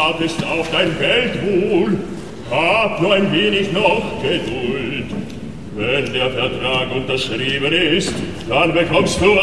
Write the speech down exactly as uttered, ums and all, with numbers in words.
wartest auf dein Weltwohl. Hab nur ein wenig noch Geduld. Wenn der Vertrag unterschrieben ist, dann bekommst du